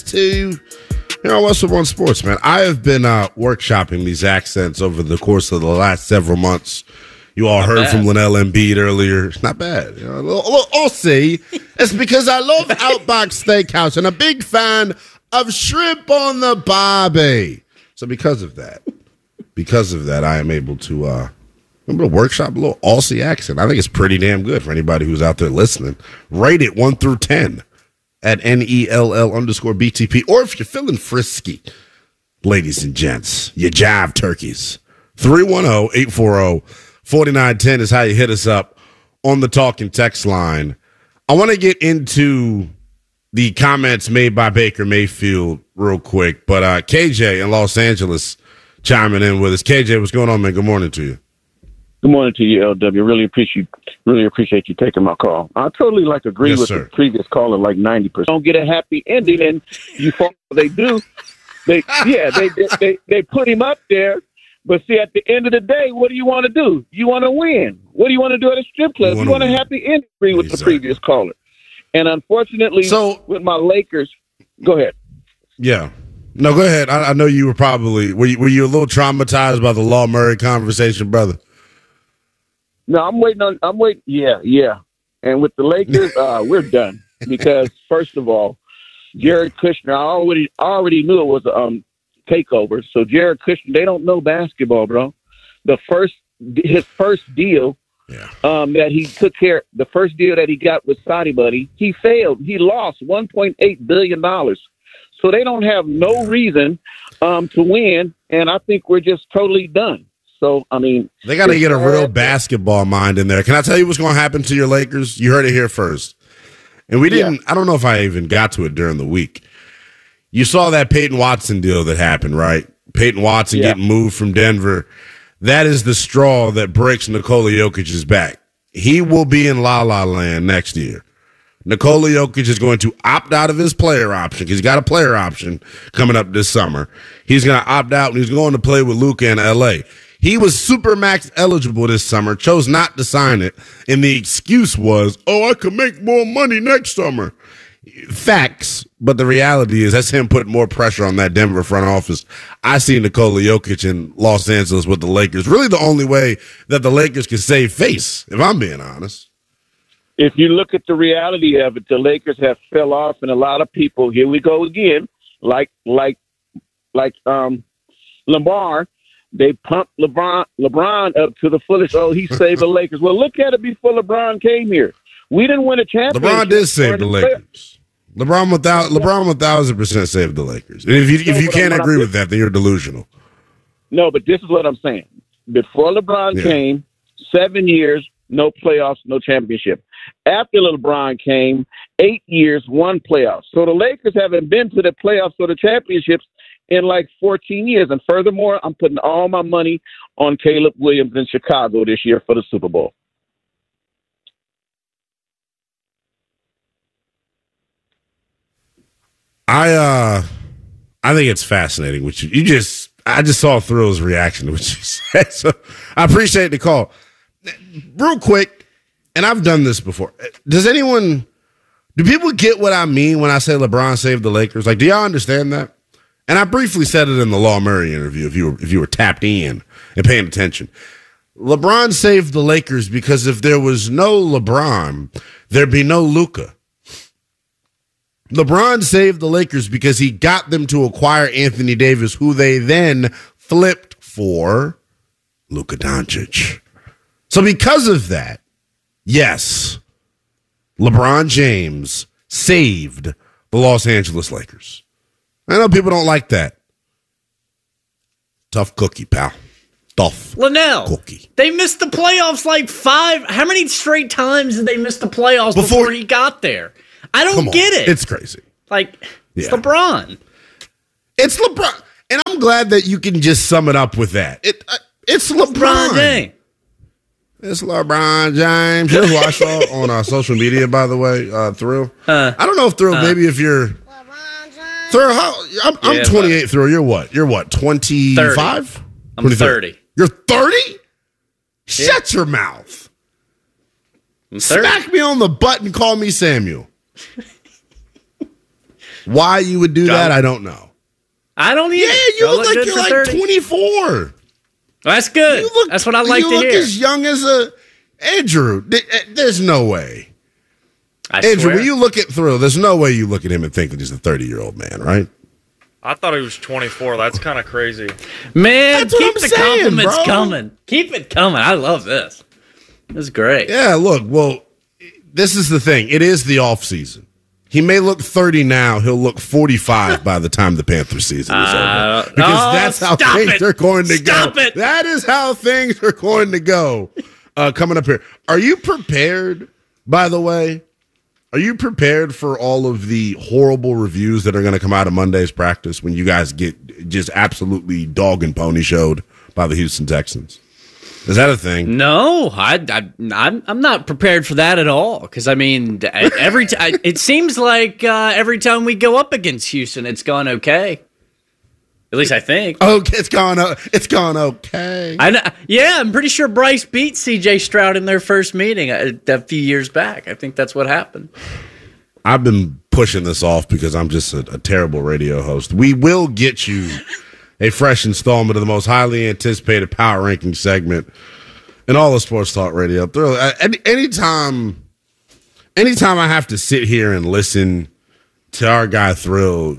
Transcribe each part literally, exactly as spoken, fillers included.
to here on Westwood One Sports, man. I have been uh, workshopping these accents over the course of the last several months. You all not heard bad. From Linnell Embiid earlier. It's not bad. You know, a little, a little Aussie. It's because I love Outback Steakhouse and a big fan of shrimp on the barbie. So because of that, because of that, I am able to uh, I'm able to workshop a little Aussie accent. I think it's pretty damn good for anybody who's out there listening. Rate it one through ten at N E L L underscore B T P. Or if you're feeling frisky, ladies and gents, you jive turkeys. three one zero, eight four zero, four nine one zero is how you hit us up on the talking text line. I want to get into the comments made by Baker Mayfield real quick, but uh, K J in Los Angeles chiming in with us. K J, what's going on, man? Good morning to you. Good morning to you, L W. Really appreciate really appreciate you taking my call. I totally like agree yes, with sir. the previous caller, like ninety percent. Don't get a happy ending, and you fall, they do. They yeah, they, they they they put him up there, but see, at the end of the day, what do you want to do? You want to win. What do you want to do at a strip club? You, you want a happy ending. Agree with exactly. the previous caller, and unfortunately, so with my Lakers, go ahead. Yeah. No, go ahead. I, I know you were probably were you, were you a little traumatized by the Law Murray conversation, brother? No, I'm waiting on. I'm waiting. Yeah, yeah. And with the Lakers, uh, we're done because first of all, Jared Kushner. I already already knew it was a um, takeover. So Jared Kushner, they don't know basketball, bro. The first his first deal yeah. um, that he took care. The first deal that he got with Saudi Buddy, he failed. He lost one point eight billion dollars. So they don't have no reason um, to win, and I think we're just totally done. So, I mean, they got to get a real basketball mind in there. Can I tell you what's going to happen to your Lakers? You heard it here first. And we didn't, yeah. I don't know if I even got to it during the week. You saw that Peyton Watson deal that happened, right? Peyton Watson yeah. getting moved from Denver. That is the straw that breaks Nikola Jokic's back. He will be in La La Land next year. Nikola Jokic is going to opt out of his player option because he's got a player option coming up this summer. He's going to opt out and he's going to play with Luka in L A. He was Supermax eligible this summer, chose not to sign it, and the excuse was, oh, I could make more money next summer. Facts, but the reality is that's him putting more pressure on that Denver front office. I see Nikola Jokic in Los Angeles with the Lakers. Really the only way that the Lakers can save face, if I'm being honest. If you look at the reality of it, the Lakers have fell off, and a lot of people, here we go again, like like like um, Lamar, they pumped LeBron LeBron up to the fullest. Oh, he saved the Lakers. Well, look at it before LeBron came here. We didn't win a championship. LeBron did save the Lakers. LeBron without LeBron one thousand percent saved the Lakers. And if you if you can't agree with that, then you're delusional. No, but this is what I'm saying. Before LeBron yeah. came, seven years, no playoffs, no championship. After LeBron came, eight years, one playoff. So the Lakers haven't been to the playoffs or the championships in like fourteen years. And furthermore, I'm putting all my money on Caleb Williams in Chicago this year for the Super Bowl. I uh, I think it's fascinating what you, you just, I just saw Thrill's reaction to what you said. So I appreciate the call. Real quick, and I've done this before. Does anyone, do people get what I mean when I say LeBron saved the Lakers? Like, do y'all understand that? And I briefly said it in the Law Murray interview, if you were, if you were tapped in and paying attention. LeBron saved the Lakers because if there was no LeBron, there'd be no Luka. LeBron saved the Lakers because he got them to acquire Anthony Davis, who they then flipped for Luka Doncic. So because of that, yes, LeBron James saved the Los Angeles Lakers. I know people don't like that. Tough cookie, pal. Tough Linnell, cookie. They missed the playoffs like five. How many straight times did they miss the playoffs before, before he got there? I don't get it. It's crazy. Like, it's yeah. LeBron. It's LeBron. And I'm glad that you can just sum it up with that. It, uh, it's LeBron. LeBron James. It's LeBron James. Here's what I saw on uh, social media, by the way, uh, Thrill. Uh, I don't know if Thrill, uh, maybe if you're... Thrill, how, I'm, I'm yeah, twenty-eight, but, Thrill. You're what? You're what, twenty-five? I'm thirty. You're thirty? Yeah. Shut your mouth. I'm thirty. Smack me on the butt and call me Samuel. Why you would do John, that, I don't know. I don't either. Yeah, you look, look like you're like thirty. twenty-four. That's good. Look, That's what I like to hear. You look as young as a Andrew. There's no way. I Andrew, swear. when you look at Thrill, there's no way you look at him and think that he's a thirty-year-old man, right? I thought he was twenty-four. That's kind of crazy. Man, That's keep the saying, compliments bro. coming. Keep it coming. I love this. This is great. Yeah, look, well, this is the thing. It is the off season. He may look thirty now. He'll look forty-five by the time the Panthers season is uh, over. Because oh, that's how things it. are going to stop go. It. That is how things are going to go uh, coming up here. Are you prepared, by the way? Are you prepared for all of the horrible reviews that are going to come out of Monday's practice when you guys get just absolutely dog and pony showed by the Houston Texans? Is that a thing? No, I, I, I'm I'm not prepared for that at all. Because I mean, every t- I, it seems like uh, every time we go up against Houston, it's gone okay. At least I think. Okay, it's gone. It's gone okay. I know, yeah, I'm pretty sure Bryce beat C J Stroud in their first meeting a, a few years back. I think that's what happened. I've been pushing this off because I'm just a, a terrible radio host. We will get you a fresh installment of the most highly anticipated power ranking segment in all of Sports Talk Radio. Any, anytime, anytime I have to sit here and listen to our guy Thrill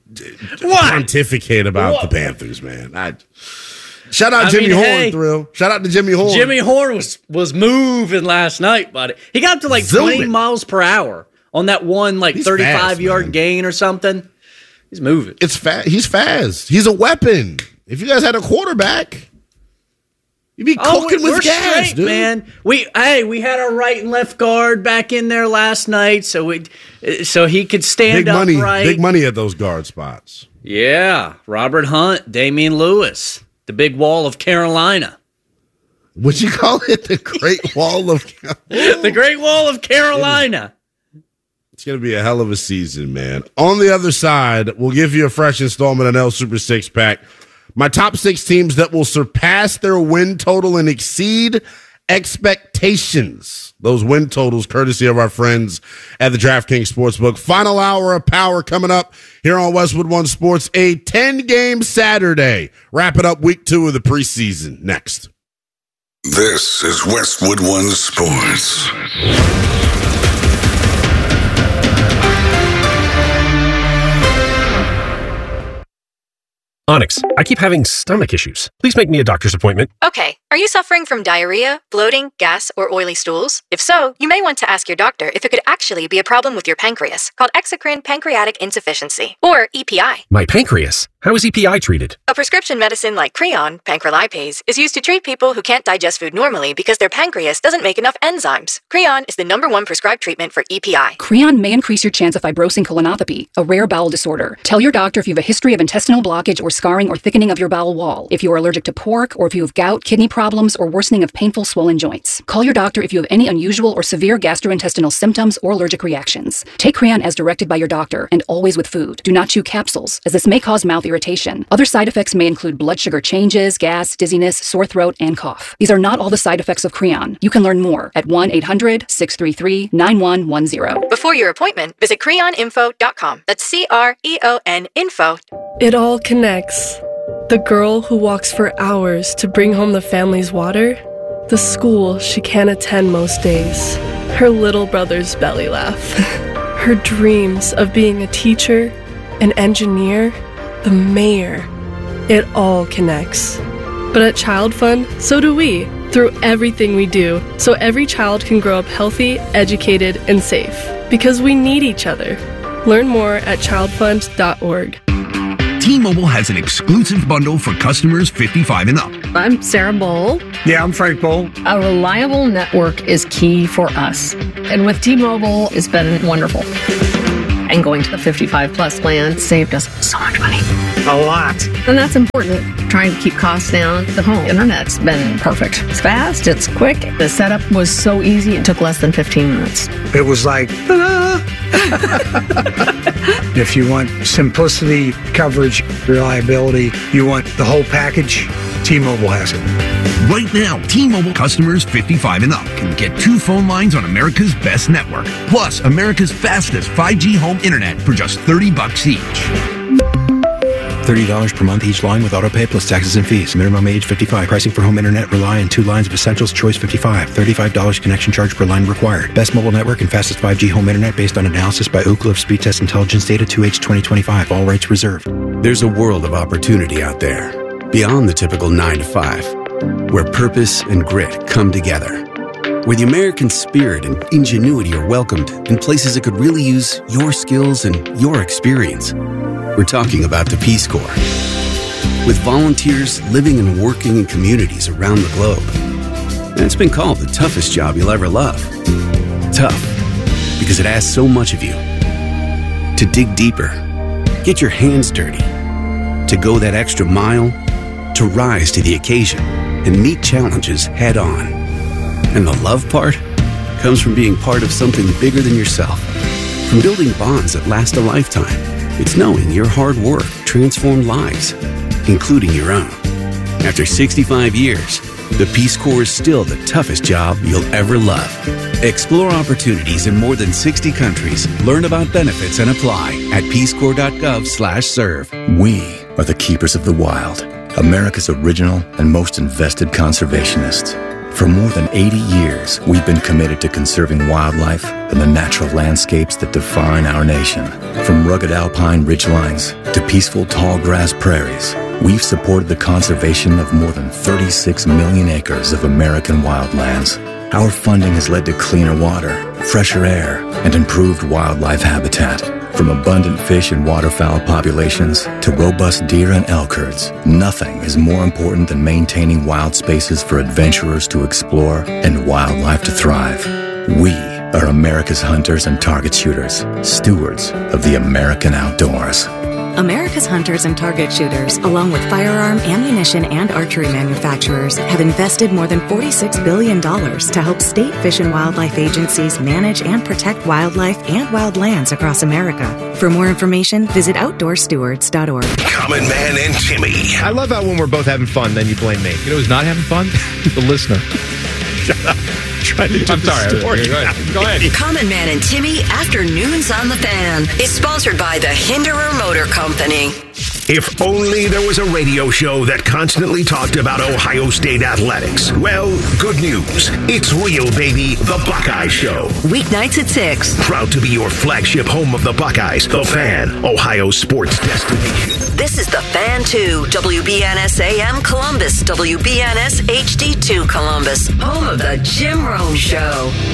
what? pontificate about what? the Panthers, man. I, shout out I Jimmy mean, Horn, hey, Thrill. Shout out to Jimmy Horn. Jimmy Horn was was moving last night, buddy. He got up to like Zooming. twenty miles per hour on that one like He's thirty-five fast, yard man. gain or something. He's moving. It's fast. He's fast. He's a weapon. If you guys had a quarterback, you'd be oh, cooking with gas, straight, dude. Man, we hey, we had our right and left guard back in there last night, so we so he could stand big money, upright. Big money at those guard spots. Yeah, Robert Hunt, Damian Lewis, the big wall of Carolina. Would you call it the Great Wall of Carolina? The Great Wall of Carolina. It's going to be a hell of a season, man. On the other side, we'll give you a fresh installment of L Super Six Pack. My top six teams that will surpass their win total and exceed expectations. Those win totals, courtesy of our friends at the DraftKings Sportsbook. Final hour of power coming up here on Westwood One Sports. A ten-game Saturday. Wrapping up week two of the preseason. Next. This is Westwood One Sports. Onyx, I keep having stomach issues. Please make me a doctor's appointment. Okay. Are you suffering from diarrhea, bloating, gas, or oily stools? If so, you may want to ask your doctor if it could actually be a problem with your pancreas, called exocrine pancreatic insufficiency, or E P I. My pancreas? How is E P I treated? A prescription medicine like Creon, pancrelipase, is used to treat people who can't digest food normally because their pancreas doesn't make enough enzymes. Creon is the number one prescribed treatment for E P I. Creon may increase your chance of fibrosing colonopathy, a rare bowel disorder. Tell your doctor if you have a history of intestinal blockage or scarring or thickening of your bowel wall, if you are allergic to pork, or if you have gout, kidney problems, or worsening of painful swollen joints. Call your doctor if you have any unusual or severe gastrointestinal symptoms or allergic reactions. Take Creon as directed by your doctor, and always with food. Do not chew capsules, as this may cause mouth irritation. Other side effects may include blood sugar changes, gas, dizziness, sore throat, and cough. These are not all the side effects of Creon. You can learn more at one eight hundred, six three three, nine one one zero. Before your appointment, visit creon info dot com. That's C R E O N info. It all connects. The girl who walks for hours to bring home the family's water, the school she can't attend most days, her little brother's belly laugh, her dreams of being a teacher, an engineer, the mayor. It all connects. But at Child Fund, so do we, through everything we do, so every child can grow up healthy, educated, and safe. Because we need each other. Learn more at child fund dot org. T-Mobile has an exclusive bundle for customers fifty-five and up. I'm Sarah Bowl. Yeah, I'm Frank Bowl. A reliable network is key for us. And with T-Mobile, it's been wonderful. And going to the fifty-five plus plan saved us so much money. A lot. And that's important. Trying to keep costs down. The home internet's been perfect. It's fast, it's quick. The setup was so easy, it took less than fifteen minutes. It was like, ta-da! If you want simplicity, coverage, reliability, you want the whole package, T-Mobile has it. Right now, T-Mobile customers fifty-five and up can get two phone lines on America's best network, plus America's fastest five G home internet for just thirty bucks each. thirty dollars per month each line with autopay plus taxes and fees. Minimum age fifty-five. Pricing for home internet rely on two lines of Essentials. Choice fifty-five. thirty-five dollars connection charge per line required. Best mobile network and fastest five G home internet based on analysis by Ookla of Speed Test Intelligence Data two H twenty twenty-five. All rights reserved. There's a world of opportunity out there, beyond the typical nine to five, where purpose and grit come together, where the American spirit and ingenuity are welcomed in places that could really use your skills and your experience. We're talking about the Peace Corps. With volunteers living and working in communities around the globe. And it's been called the toughest job you'll ever love. Tough, because it asks so much of you. To dig deeper, get your hands dirty, to go that extra mile, to rise to the occasion and meet challenges head on. And the love part comes from being part of something bigger than yourself. From building bonds that last a lifetime. It's knowing your hard work transformed lives, including your own. After sixty-five years, the Peace Corps is still the toughest job you'll ever love. Explore opportunities in more than sixty countries. Learn about benefits and apply at peacecorps.gov slash serve. We are the keepers of the wild, America's original and most invested conservationists. For more than eighty years, we've been committed to conserving wildlife and the natural landscapes that define our nation. From rugged alpine ridgelines to peaceful tall grass prairies, we've supported the conservation of more than thirty-six million acres of American wildlands. Our funding has led to cleaner water, fresher air, and improved wildlife habitat. From abundant fish and waterfowl populations to robust deer and elk herds, nothing is more important than maintaining wild spaces for adventurers to explore and wildlife to thrive. We are America's hunters and target shooters, stewards of the American outdoors. America's hunters and target shooters, along with firearm, ammunition, and archery manufacturers, have invested more than forty-six billion dollars to help state fish and wildlife agencies manage and protect wildlife and wildlands across America. For more information, visit outdoor stewards dot org. Common Man and Timmy. I love how when we're both having fun, then you blame me. You know who's not having fun? The listener. Shut up. Trying to I'm sorry. Story. Go ahead. Go ahead. Common Man and Timmy Afternoons on the Fan is sponsored by the Hinderer Motor Company. If only there was a radio show that constantly talked about Ohio State athletics. Well, good news. It's real, baby. The Buckeye Show. Weeknights at six. Proud to be your flagship home of the Buckeyes. The Fan, Ohio sports destination. This is The Fan two, W B N S A M Columbus, W B N S H D two Columbus, home of the Jim Rome Show.